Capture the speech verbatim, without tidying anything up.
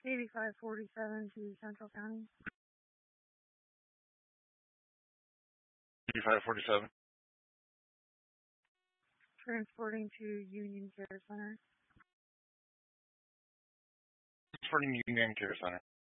eighty-five forty-seven to Central County. eighty-five forty-seven. Transporting to Union Care Center. Transporting Union Care Center.